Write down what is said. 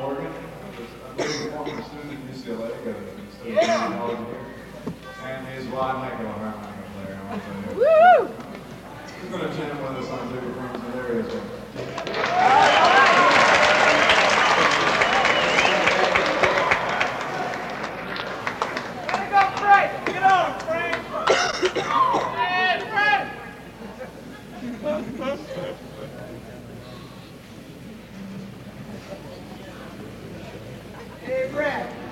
Oregon. I'm a former student at UCLA, got a study college here. And he's well, I'm not going to play. Woo! He's going to jam with us on David Burns and Larry as well. Hey, Brad.